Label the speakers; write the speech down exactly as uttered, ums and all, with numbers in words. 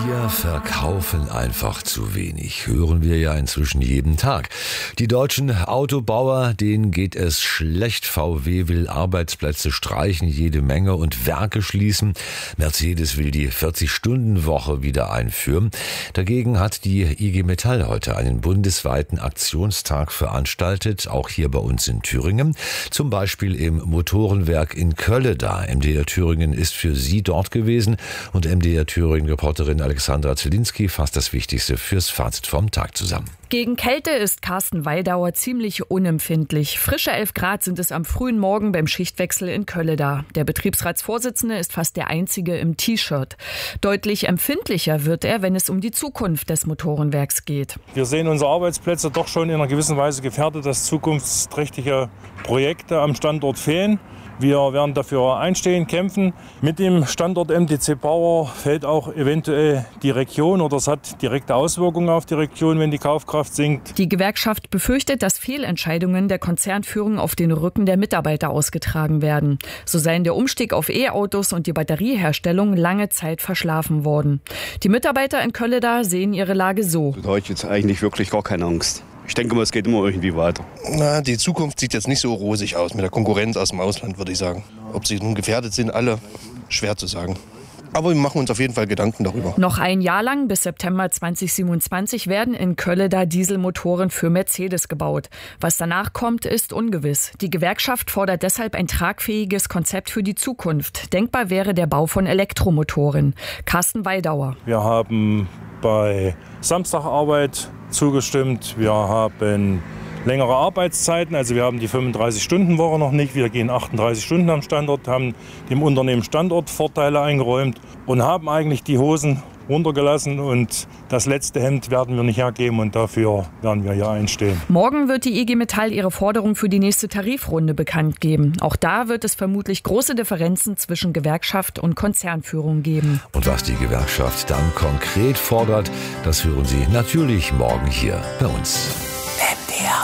Speaker 1: Wir verkaufen einfach zu wenig, hören wir ja inzwischen jeden Tag. Die deutschen Autobauer, denen geht es schlecht. V W will Arbeitsplätze streichen, jede Menge und Werke schließen. Mercedes will die vierzig-Stunden-Woche wieder einführen. Dagegen hat die I G Metall heute einen bundesweiten Aktionstag veranstaltet, auch hier bei uns in Thüringen. Zum Beispiel im Motorenwerk in Kölleda. M D R Thüringen ist für Sie dort gewesen und M D R Thüringen-Reporterin Alexandra Zielinski fasst das Wichtigste fürs Fazit vom Tag zusammen.
Speaker 2: Gegen Kälte ist Carsten Weidauer ziemlich unempfindlich. Frische elf Grad sind es am frühen Morgen beim Schichtwechsel in Kölleda. Der Betriebsratsvorsitzende ist fast der Einzige im T-Shirt. Deutlich empfindlicher wird er, wenn es um die Zukunft des Motorenwerks geht.
Speaker 3: Wir sehen unsere Arbeitsplätze doch schon in einer gewissen Weise gefährdet, dass zukunftsträchtige Projekte am Standort fehlen. Wir werden dafür einstehen, kämpfen. Mit dem Standort M D C Power fällt auch eventuell die Region oder es hat direkte Auswirkungen auf die Region, wenn die Kaufkraft sinkt.
Speaker 2: Die Gewerkschaft befürchtet, dass Fehlentscheidungen der Konzernführung auf den Rücken der Mitarbeiter ausgetragen werden. So seien der Umstieg auf E-Autos und die Batterieherstellung lange Zeit verschlafen worden. Die Mitarbeiter in Kölleda sehen ihre Lage so.
Speaker 4: Da habe ich jetzt eigentlich wirklich gar keine Angst. Ich denke mal, es geht immer irgendwie weiter.
Speaker 5: Na, die Zukunft sieht jetzt nicht so rosig aus mit der Konkurrenz aus dem Ausland, würde ich sagen. Ob sie nun gefährdet sind, alle, schwer zu sagen. Aber wir machen uns auf jeden Fall Gedanken darüber.
Speaker 2: Noch ein Jahr lang, bis September zweitausendsiebenundzwanzig, werden in Kölleda Dieselmotoren für Mercedes gebaut. Was danach kommt, ist ungewiss. Die Gewerkschaft fordert deshalb ein tragfähiges Konzept für die Zukunft. Denkbar wäre der Bau von Elektromotoren. Carsten Weidauer.
Speaker 3: Wir haben bei Samstagarbeit zugestimmt. Wir haben längere Arbeitszeiten, also wir haben die fünfunddreißig-Stunden-Woche noch nicht. Wir gehen achtunddreißig Stunden am Standort, haben dem Unternehmen Standortvorteile eingeräumt und haben eigentlich die Hosen runtergelassen und das letzte Hemd werden wir nicht hergeben und dafür werden wir hier einstehen.
Speaker 2: Morgen wird die I G Metall ihre Forderung für die nächste Tarifrunde bekannt geben. Auch da wird es vermutlich große Differenzen zwischen Gewerkschaft und Konzernführung geben.
Speaker 1: Und was die Gewerkschaft dann konkret fordert, das hören Sie natürlich morgen hier bei uns.